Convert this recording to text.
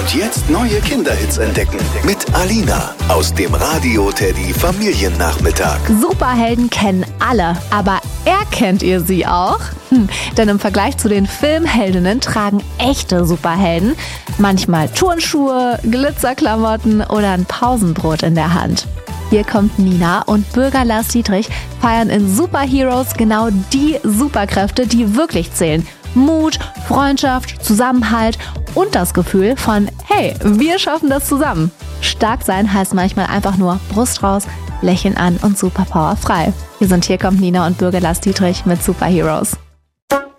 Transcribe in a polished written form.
Und jetzt neue Kinderhits entdecken mit Alina aus dem Radio Teddy Familiennachmittag. Superhelden kennen alle, aber erkennt ihr sie auch? Denn im Vergleich zu den Filmheldinnen tragen echte Superhelden manchmal Turnschuhe, Glitzerklamotten oder ein Pausenbrot in der Hand. Hier kommt Nina und Bürger Lars Dietrich feiern in Superheroes genau die Superkräfte, die wirklich zählen. Mut, Freundschaft, Zusammenhalt und das Gefühl von, hey, wir schaffen das zusammen. Stark sein heißt manchmal einfach nur Brust raus, Lächeln an und Superpower frei. Hier kommt Nina und Bürger Lars Dietrich mit Superheroes.